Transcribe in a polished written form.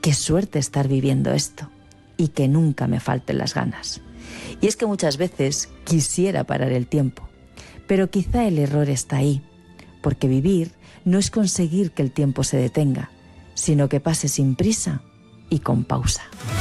qué suerte estar viviendo esto y que nunca me falten las ganas. Y es que muchas veces quisiera parar el tiempo, pero quizá el error está ahí, porque vivir no es conseguir que el tiempo se detenga, sino que pase sin prisa y con pausa.